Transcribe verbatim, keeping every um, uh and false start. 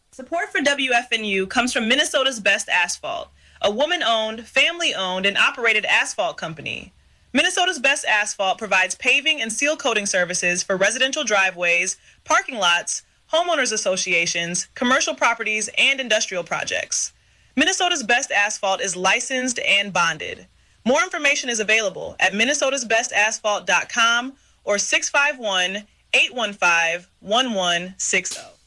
Support for W F N U comes from Minnesota's Best Asphalt, a woman-owned, family-owned, and operated asphalt company. Minnesota's Best Asphalt provides paving and seal coating services for residential driveways, parking lots, homeowners associations, commercial properties, and industrial projects. Minnesota's Best Asphalt is licensed and bonded. More information is available at minnesotas best asphalt dot com or six five one, eight one five, one one six zero.